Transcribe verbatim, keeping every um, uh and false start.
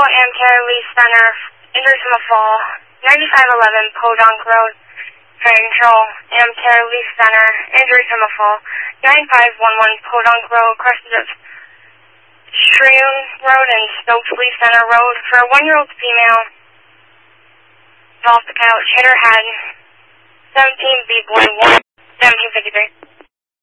Amcare Lease Center, injury from a fall. ninety-five eleven Podunk Road, Fire Control, Amcare Lease Center, injury from a fall. nine five one one Podunk Road, crosses of Shrewn Road and Stokes Lease Center Road. For a one-year-old female, off the couch, hit her head. seventeen B boy one, seventeen fifty-three.